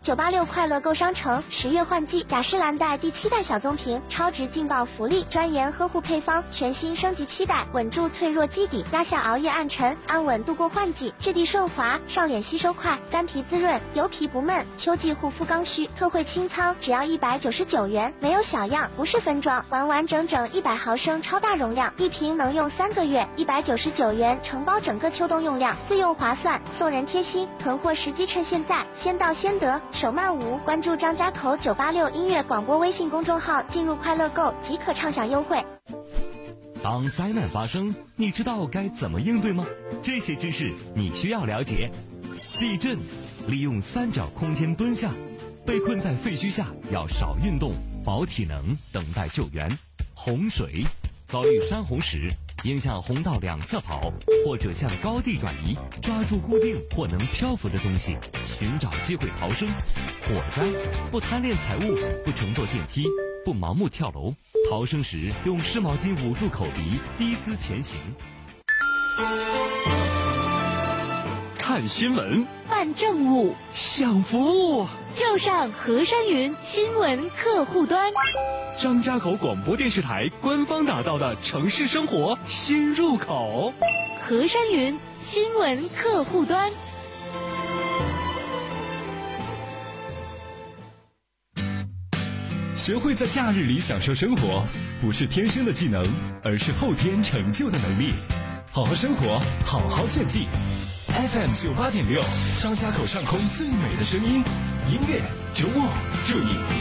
986快乐购商城10月换季，雅诗兰黛第7代小棕瓶超值劲爆福利，专研呵护配方，全新升级7代，稳住脆弱基底，压下熬夜暗沉，安稳度过换季，质地顺滑，上脸吸收快，干皮滋润，油皮不闷，秋季护肤刚需，特惠清仓，只要199元，没有小样，不是分装，完完整整100毫升超大容量，一瓶能用3个月，199元承包整个秋冬用量，自用划算，送人贴心，囤货时机趁现在，先到先得，手慢无。关注张家口986音乐广播微信公众号，进入快乐购即可畅享优惠。 当灾难发生，你知道该怎么应对吗？这些知识你需要了解。地震，利用3角空间蹲下，被困在废墟下要少运动，保体能，等待救援。洪水，遭遇山洪时，应向洪道两侧跑，或者向高地转移，抓住固定或能漂浮的东西，寻找机会逃生。火灾，不贪恋财物，不乘坐电梯，不盲目跳楼，逃生时用湿毛巾捂住口鼻，低姿前行。 看新闻， 办政务， 享服务， 就上和山云新闻客户端。 张家口广播电视台官方打造的城市生活新入口， 和山云新闻客户端。 学会在假日里享受生活，不是天生的技能，而是后天成就的能力。好好生活，好好炫技。FM 98.6，张家口上空最美的声音，音乐周末祝你